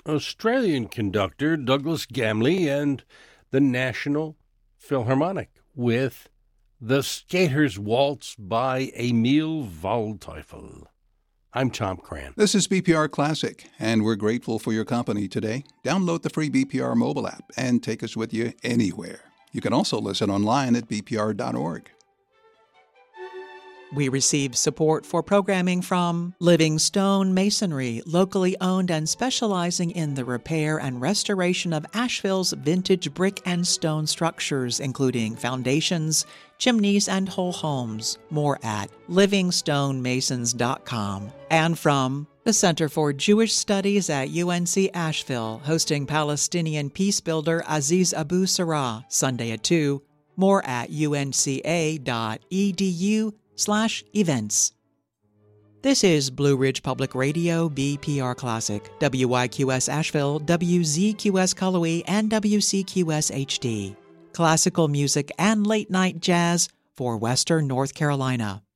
Australian conductor Douglas Gamley and the National Philharmonic with The Skater's Waltz by Emil Waldteufel. I'm Tom Cran. This is BPR Classic, and we're grateful for your company today. Download the free BPR mobile app and take us with you anywhere. You can also listen online at bpr.org. We receive support for programming from Living Stone Masonry, locally owned and specializing in the repair and restoration of Asheville's vintage brick and stone structures, including foundations, chimneys, and whole homes. More at livingstonemasons.com. And from the Center for Jewish Studies at UNC Asheville, hosting Palestinian peace builder Aziz Abu Sarah, Sunday at 2. More at unca.edu/events. This is Blue Ridge Public Radio, BPR Classic, WYQS Asheville, WZQS Cullowhee, and WCQS HD. Classical music and late-night jazz for Western North Carolina.